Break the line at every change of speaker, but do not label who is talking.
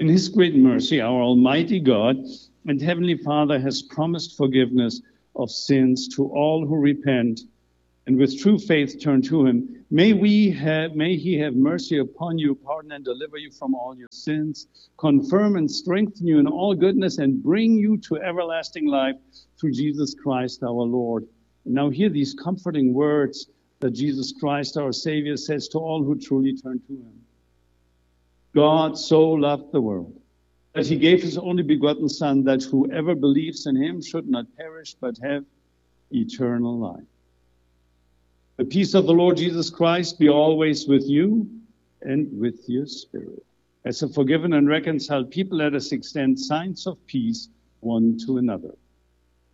In his great mercy, our Almighty God and Heavenly Father has promised forgiveness of sins to all who repent and with true faith turn to him. May he have mercy upon you, pardon and deliver you from all your sins, confirm and strengthen you in all goodness, and bring you to everlasting life through Jesus Christ our Lord. And now hear these comforting words that Jesus Christ our Savior says to all who truly turn to him. God so loved the world that he gave his only begotten Son, that whoever believes in him should not perish but have eternal life. The peace of the Lord Jesus Christ be always with you and with your spirit. As a forgiven and reconciled people, let us extend signs of peace one to another.